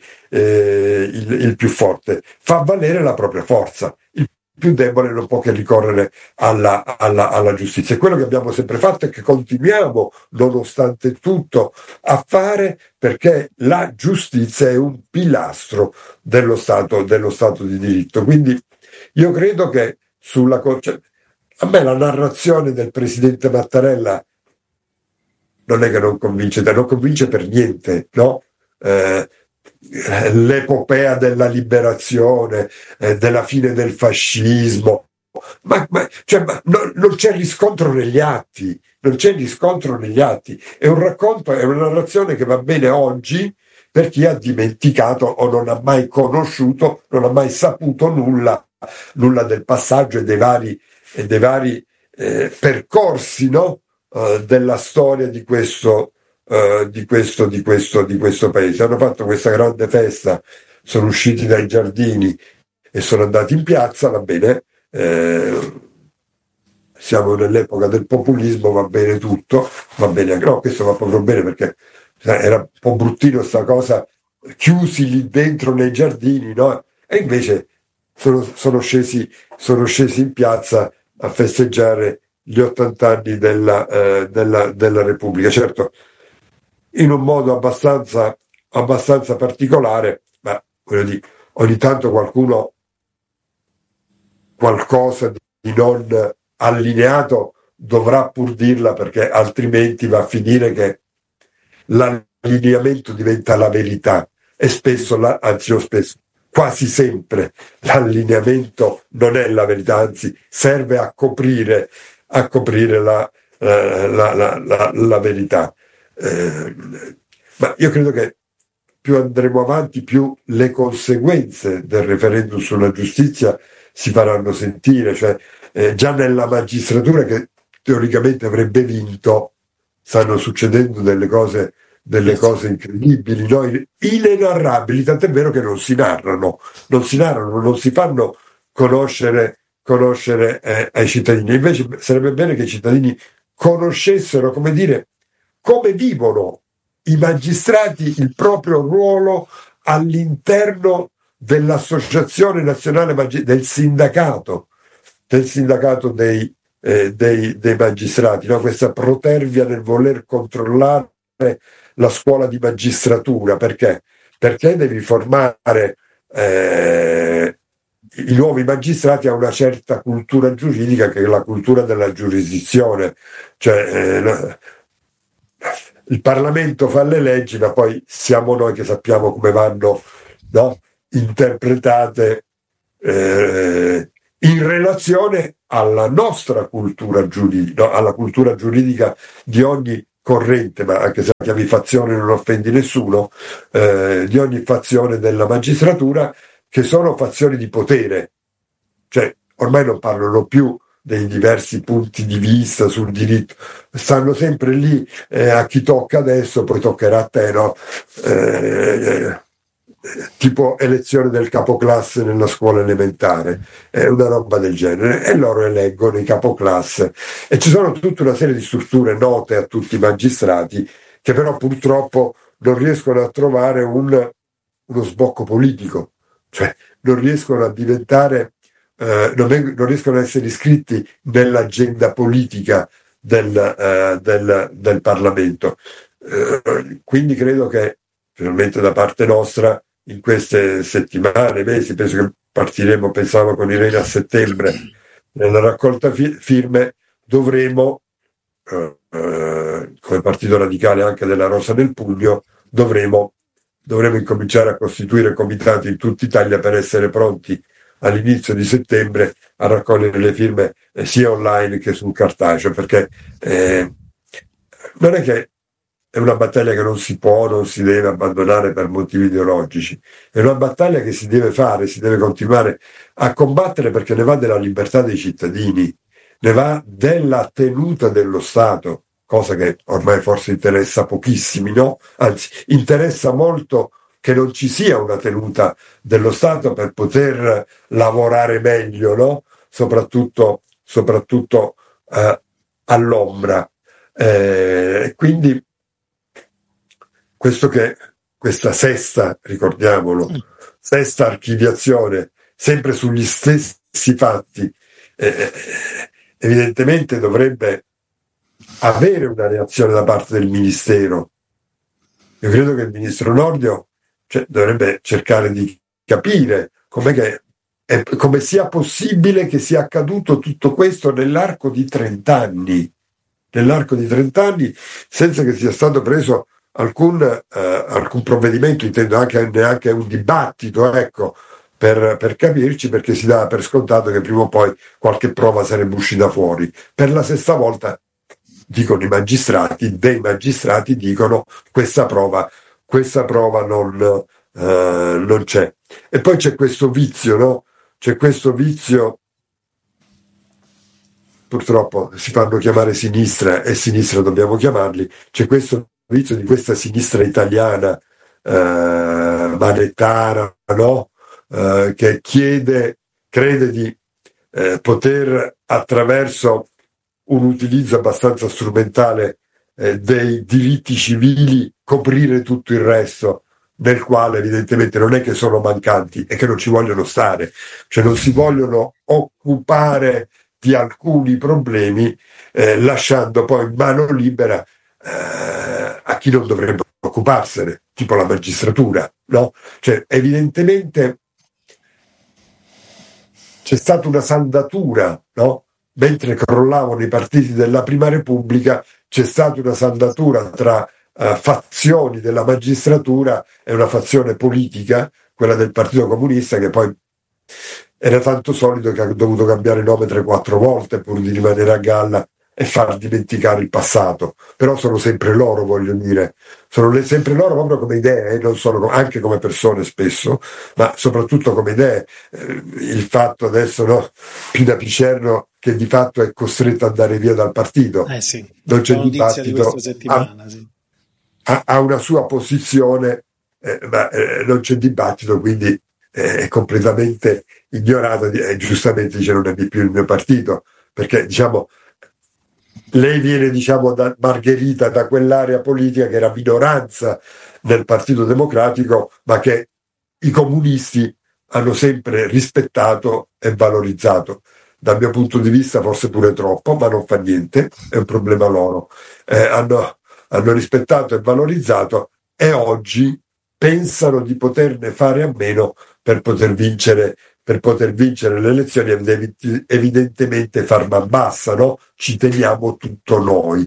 eh, il, il più forte fa valere la propria forza. Il più debole non può che ricorrere alla, alla, alla giustizia. E quello che abbiamo sempre fatto e che continuiamo, nonostante tutto, a fare, perché la giustizia è un pilastro dello Stato, dello Stato di diritto. Quindi io credo che sulla, cioè, a me la narrazione del presidente Mattarella non è che non convince, non convince per niente, no? Eh, l'epopea della liberazione, eh, della fine del fascismo, ma, ma, cioè, ma no, non c'è riscontro negli atti, non c'è riscontro negli atti. È un racconto, è una narrazione che va bene oggi per chi ha dimenticato o non ha mai conosciuto, non ha mai saputo nulla, nulla del passaggio e dei vari, e dei vari eh, percorsi, no? uh, della storia di questo, uh, di questo, di questo, di questo paese. Hanno fatto questa grande festa, sono usciti dai giardini e sono andati in piazza, va bene, eh, siamo nell'epoca del populismo, va bene tutto, va bene, no, questo va proprio bene perché era un po' bruttino sta cosa, chiusi lì dentro nei giardini, no? E invece sono, sono, scesi, sono scesi in piazza a festeggiare gli ottanta anni della, eh, della, della Repubblica, certo in un modo abbastanza, abbastanza particolare, ma voglio dire, ogni tanto qualcuno qualcosa di non allineato dovrà pur dirla, perché altrimenti va a finire che l'allineamento diventa la verità, e spesso, la, anzi non spesso, quasi sempre l'allineamento non è la verità, anzi serve a coprire, a coprire la, eh, la, la, la, la verità. Eh, ma io credo che più andremo avanti, più le conseguenze del referendum sulla giustizia si faranno sentire, cioè eh, già nella magistratura che teoricamente avrebbe vinto stanno succedendo delle cose, delle cose incredibili, no? Inenarrabili, tant'è vero che non si narrano, non si narrano, non si fanno conoscere, conoscere eh, ai cittadini. Invece sarebbe bene che i cittadini conoscessero, come dire, come vivono i magistrati il proprio ruolo all'interno dell'Associazione Nazionale Magi- del sindacato, del sindacato dei, eh, dei, dei magistrati, no? Questa protervia nel voler controllare la scuola di magistratura. Perché? Perché devi formare eh, i nuovi magistrati a una certa cultura giuridica, che è la cultura della giurisdizione, cioè eh, il Parlamento fa le leggi, ma poi siamo noi che sappiamo come vanno, no, interpretate eh, in relazione alla nostra cultura giuridica, no, alla cultura giuridica di ogni corrente, ma anche se la chiami fazione non offendi nessuno, eh, di ogni fazione della magistratura, che sono fazioni di potere. Cioè, ormai non parlano più dei diversi punti di vista sul diritto, stanno sempre lì, eh, a chi tocca adesso, poi toccherà a te, no? Eh, tipo elezione del capoclasse nella scuola elementare, è una roba del genere, e loro eleggono i capoclasse, e ci sono tutta una serie di strutture note a tutti i magistrati che però purtroppo non riescono a trovare un, uno sbocco politico, cioè non riescono a diventare eh, non, veng- non riescono a essere iscritti nell'agenda politica del, eh, del, del Parlamento. Eh, quindi credo che finalmente da parte nostra in queste settimane, mesi, penso che partiremo, pensavo con Irene a settembre, nella raccolta fi- firme, dovremo, eh, eh, come Partito Radicale anche della Rosa del Pugno, dovremo, dovremo incominciare a costituire comitati in tutta Italia per essere pronti all'inizio di settembre a raccogliere le firme eh, sia online che sul cartaceo, perché eh, non è che è una battaglia che non si può, non si deve abbandonare per motivi ideologici, è una battaglia che si deve fare, si deve continuare a combattere, perché ne va della libertà dei cittadini, ne va della tenuta dello Stato, cosa che ormai forse interessa pochissimi, no? Anzi, interessa molto che non ci sia una tenuta dello Stato per poter lavorare meglio, no? Soprattutto, soprattutto eh, all'ombra. Eh, quindi questo che questa sesta, ricordiamolo, sesta archiviazione, sempre sugli stessi fatti, eh, evidentemente dovrebbe avere una reazione da parte del Ministero. Io credo che il Ministro Nordio, cioè, dovrebbe cercare di capire com'è che, è, come sia possibile che sia accaduto tutto questo nell'arco di trent'anni, nell'arco di trent'anni, senza che sia stato preso alcun, eh, alcun provvedimento, intendo anche neanche un dibattito, ecco, per, per capirci, perché si dava per scontato che prima o poi qualche prova sarebbe uscita fuori. Per la sesta volta, dicono i magistrati, dei magistrati dicono questa prova, questa prova non, eh, non c'è. E poi c'è questo vizio, no? C'è questo vizio, purtroppo si fanno chiamare sinistra, e sinistra dobbiamo chiamarli, c'è questo vizio di questa sinistra italiana, eh, manettara, no? Eh, che chiede, crede di eh, poter, attraverso un utilizzo abbastanza strumentale eh, dei diritti civili, coprire tutto il resto, nel quale evidentemente non è che sono mancanti, è che non ci vogliono stare, cioè non si vogliono occupare di alcuni problemi, eh, lasciando poi mano libera eh, a chi non dovrebbe occuparsene, tipo la magistratura, no? Cioè evidentemente c'è stata una saldatura, no? Mentre crollavano i partiti della Prima Repubblica, c'è stata una saldatura tra uh, fazioni della magistratura e una fazione politica, quella del Partito Comunista, che poi era tanto solido che ha dovuto cambiare nome tre quattro volte pur di rimanere a galla e far dimenticare il passato. Però sono sempre loro, voglio dire, sono le, sempre loro proprio come idee, eh, non solo anche come persone spesso, ma soprattutto come idee. Eh, il fatto adesso, no, più da Picerno, che di fatto è costretto ad andare via dal partito, Eh sì, non c'è la notizia di dibattito, questa settimana, ha, sì. ha, ha una sua posizione, eh, ma eh, non c'è dibattito, quindi eh, è completamente ignorato e eh, giustamente dice non è più il mio partito, perché diciamo lei viene, diciamo, da Margherita, da quell'area politica che era minoranza nel Partito Democratico, ma che i comunisti hanno sempre rispettato e valorizzato. Dal mio punto di vista forse pure troppo, ma non fa niente, è un problema loro. Eh, hanno, hanno rispettato e valorizzato e oggi pensano di poterne fare a meno per poter vincere per poter vincere le elezioni, evidentemente far man bassa, no? Ci teniamo tutto noi.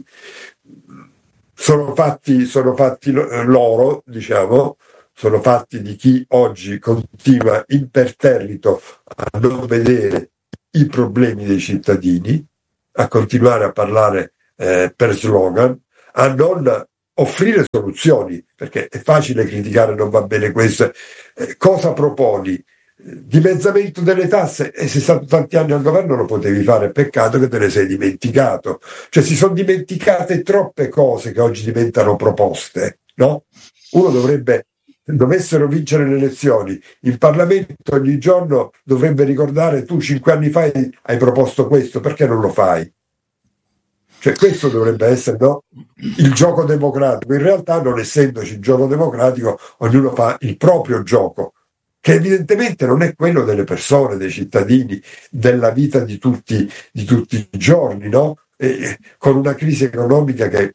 Sono fatti, sono fatti loro, diciamo, sono fatti di chi oggi continua imperterrito a non vedere i problemi dei cittadini, a continuare a parlare eh, per slogan, a non offrire soluzioni, perché è facile criticare, non va bene questo. Eh, cosa proponi? Dimezzamento delle tasse, e sei stato tanti anni al governo lo potevi fare, peccato che te ne sei dimenticato, cioè si sono dimenticate troppe cose che oggi diventano proposte, no? Uno dovrebbe, dovessero vincere le elezioni, il Parlamento ogni giorno dovrebbe ricordare: tu cinque anni fa hai proposto questo, perché non lo fai? Cioè questo dovrebbe essere, no, il gioco democratico. In realtà, non essendoci il gioco democratico, ognuno fa il proprio gioco, che evidentemente non è quello delle persone, dei cittadini, della vita di tutti, di tutti i giorni, no? E con una crisi economica che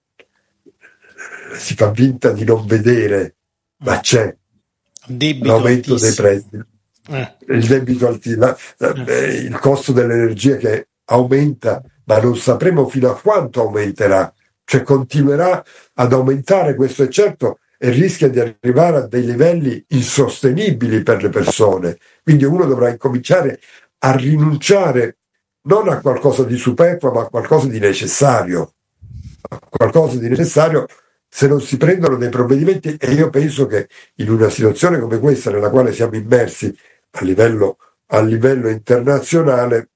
si fa finta di non vedere, ma c'è Debito l'aumento altissimo. dei prezzi, Eh. il debito altissimo, eh. il costo dell'energia che aumenta, ma non sapremo fino a quanto aumenterà, cioè continuerà ad aumentare, questo è certo, e rischia di arrivare a dei livelli insostenibili per le persone. Quindi uno dovrà incominciare a rinunciare non a qualcosa di superfluo, ma a qualcosa di necessario, a qualcosa di necessario se non si prendono dei provvedimenti. E io penso che in una situazione come questa, nella quale siamo immersi a livello, a livello internazionale,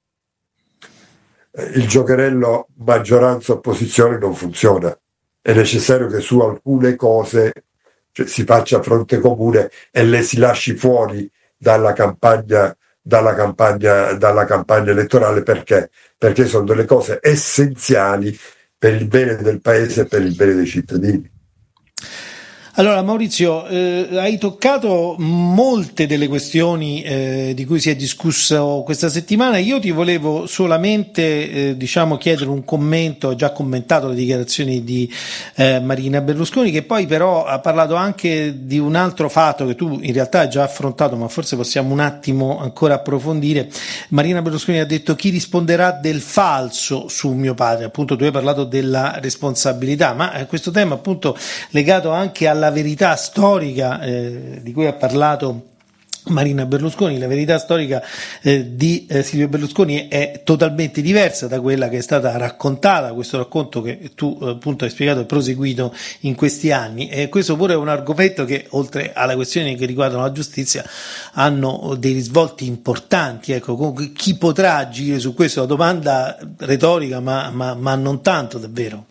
il giocherello maggioranza-opposizione non funziona. È necessario che su alcune cose, cioè, si faccia fronte comune e le si lasci fuori dalla campagna, dalla campagna, dalla campagna elettorale. Perché? Perché sono delle cose essenziali per il bene del paese e per il bene dei cittadini. Allora Maurizio, eh, hai toccato molte delle questioni eh, di cui si è discusso questa settimana. Io ti volevo solamente eh, diciamo chiedere un commento. Ho già commentato le dichiarazioni di eh, Marina Berlusconi, che poi però ha parlato anche di un altro fatto che tu in realtà hai già affrontato, ma forse possiamo un attimo ancora approfondire. Marina Berlusconi ha detto: chi risponderà del falso su mio padre? Appunto tu hai parlato della responsabilità, ma eh, questo tema appunto legato anche alla verità storica eh, di cui ha parlato Marina Berlusconi. La verità storica eh, di eh, Silvio Berlusconi è totalmente diversa da quella che è stata raccontata, questo racconto che tu eh, appunto hai spiegato e proseguito in questi anni, e questo pure è un argomento che, oltre alle questioni che riguardano la giustizia, hanno dei risvolti importanti. Ecco, comunque, chi potrà agire su questo? È una domanda retorica, ma, ma, ma non tanto, davvero.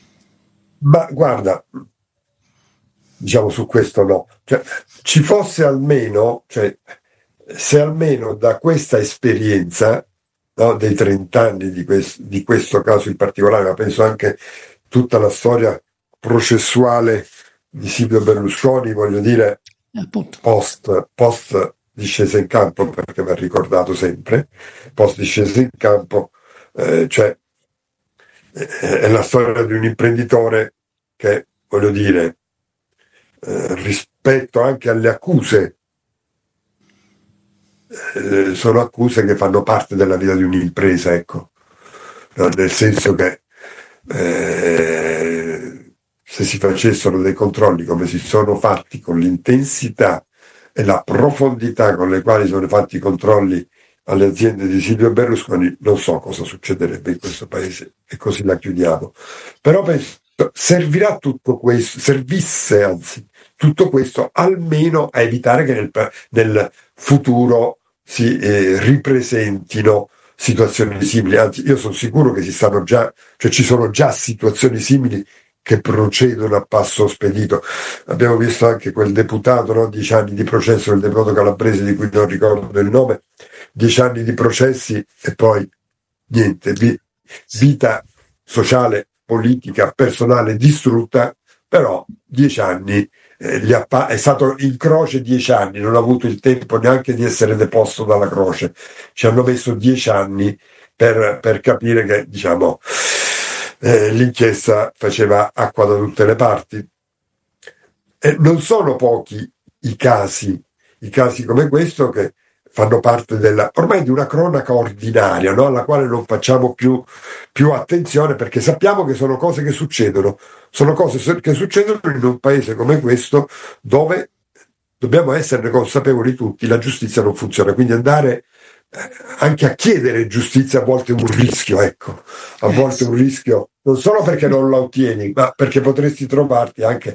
Ma guarda, diciamo su questo no, cioè, ci fosse almeno, cioè, se almeno da questa esperienza, no, dei trent'anni di, quest, di questo caso in particolare, ma penso anche tutta la storia processuale di Silvio Berlusconi, voglio dire, post, post discesa in campo, perché va ricordato sempre, post discesa in campo, eh, cioè è la storia di un imprenditore che, voglio dire, Eh, rispetto anche alle accuse, eh, sono accuse che fanno parte della vita di un'impresa, ecco, no, nel senso che eh, se si facessero dei controlli come si sono fatti, con l'intensità e la profondità con le quali sono fatti i controlli alle aziende di Silvio Berlusconi, non so cosa succederebbe in questo paese, e così la chiudiamo. Però penso servirà tutto questo, servisse anzi tutto questo almeno a evitare che nel, nel futuro si eh, ripresentino situazioni simili. Anzi, io sono sicuro che si stanno già, cioè ci sono già situazioni simili che procedono a passo spedito. Abbiamo visto anche quel deputato, no? Dieci anni di processo, il deputato calabrese di cui non ricordo il nome, dieci anni di processi e poi niente, vi, vita sociale, politica, personale distrutta, però dieci anni, eh, gli appa- è stato in croce dieci anni, non ha avuto il tempo neanche di essere deposto dalla croce. Ci hanno messo dieci anni per, per capire che, diciamo, eh, l'inchiesta faceva acqua da tutte le parti. E non sono pochi i casi, i casi come questo che fanno parte della, ormai di una cronaca ordinaria, no? Alla quale non facciamo più, più attenzione, perché sappiamo che sono cose che succedono, sono cose che succedono in un paese come questo, dove dobbiamo esserne consapevoli tutti, la giustizia non funziona, quindi andare anche a chiedere giustizia a volte è un rischio, ecco, a volte è un rischio, non solo perché non la ottieni, ma perché potresti trovarti anche